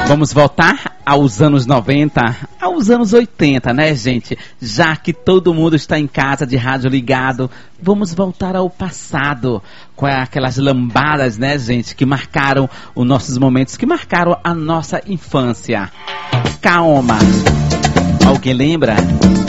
Vamos voltar aos anos 90, aos anos 80, né, gente? Já que todo mundo está em casa de rádio ligado, vamos voltar ao passado, com aquelas lambadas, né, gente, que marcaram os nossos momentos, que marcaram a nossa infância. Kaoma. Alguém lembra?